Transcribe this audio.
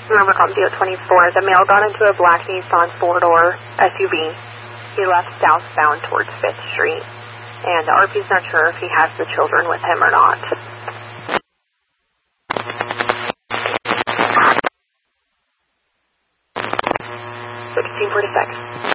Remember, call DO24. The male got into a black Nissan four-door SUV. He left southbound towards 5th Street. And the RP's not sure if he has the children with him or not. 1646.